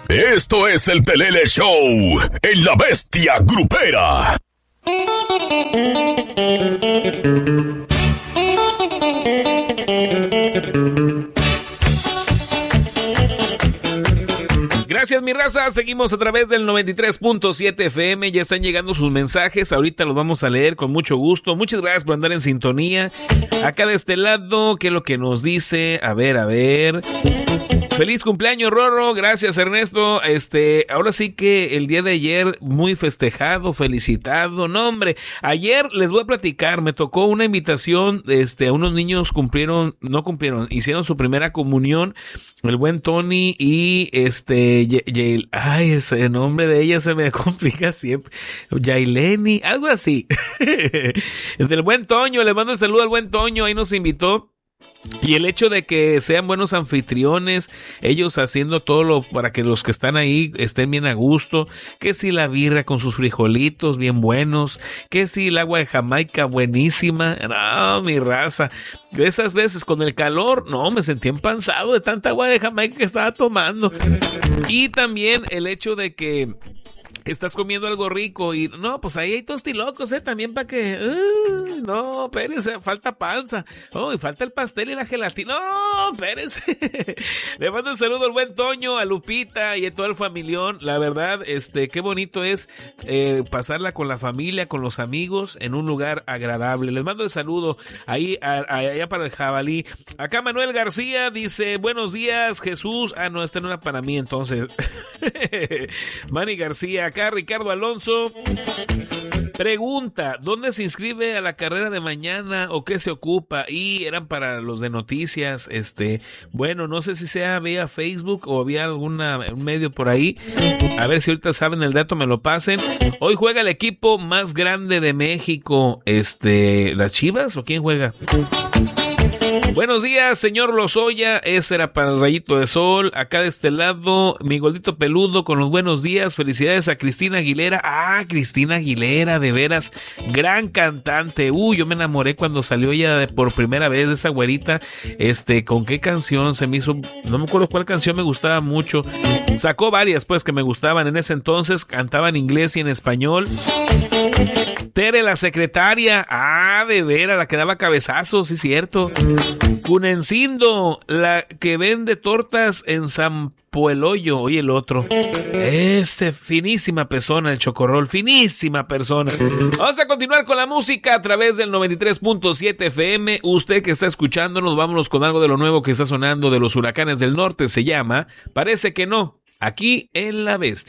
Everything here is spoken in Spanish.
Esto es el Pelele Show en La Bestia Grupera. Gracias, mi raza. Seguimos a través del 93.7 FM. Ya están llegando sus mensajes. Ahorita los vamos a leer con mucho gusto. Muchas gracias por andar en sintonía. Acá de este lado, ¿qué es lo que nos dice? A ver. Feliz cumpleaños, Rorro. Gracias, Ernesto. Ahora sí que el día de ayer muy festejado, felicitado. No, hombre, ayer les voy a platicar, me tocó una invitación, a unos niños hicieron su primera comunión, el buen Tony y ese nombre de ella se me complica siempre. Yaileni, algo así. Del buen Toño, le mando el saludo al buen Toño, ahí nos invitó. Y el hecho de que sean buenos anfitriones, ellos haciendo todo para que los que están ahí estén bien a gusto, que si la birra con sus frijolitos bien buenos, que si el agua de Jamaica buenísima, no, mi raza, de esas veces con el calor, no, me sentí empanzado de tanta agua de Jamaica que estaba tomando. Y también el hecho de que estás comiendo algo rico y no, pues ahí hay tostilocos, también para que, no, espérense, falta panza, y falta el pastel y la gelatina, no, espérense. Le mando un saludo al buen Toño, a Lupita y a todo el familión. La verdad, qué bonito es pasarla con la familia, con los amigos en un lugar agradable. Les mando el saludo ahí allá para el Jabalí. Acá Manuel García dice, buenos días, Jesús. No, no era para mí entonces. Manny García. Acá Ricardo Alonso pregunta, ¿dónde se inscribe a la carrera de mañana o qué se ocupa? Y eran para los de noticias, bueno, no sé si sea vía Facebook o había un medio por ahí. A ver si ahorita saben el dato, me lo pasen. Hoy juega el equipo más grande de México, ¿las Chivas o quién juega? Buenos días, señor Lozoya. Ese era para el Rayito de Sol. Acá de este lado, mi gordito peludo con los buenos días. Felicidades a Cristina Aguilera. Cristina Aguilera, de veras, gran cantante. Yo me enamoré cuando salió ella por primera vez de esa güerita. ¿Con qué canción se me hizo? No me acuerdo cuál canción me gustaba mucho. Sacó varias, pues, que me gustaban en ese entonces. Cantaba en inglés y en español. Tere, la secretaria. De veras, la que daba cabezazos, sí, cierto. Cunencindo, la que vende tortas en San Pueloyo, y el otro. Finísima persona, el Chocorrol, finísima persona. Vamos a continuar con la música a través del 93.7 FM. Usted que está escuchándonos, vámonos con algo de lo nuevo que está sonando de los Huracanes del Norte. Se llama Parece que no, aquí en La Bestia.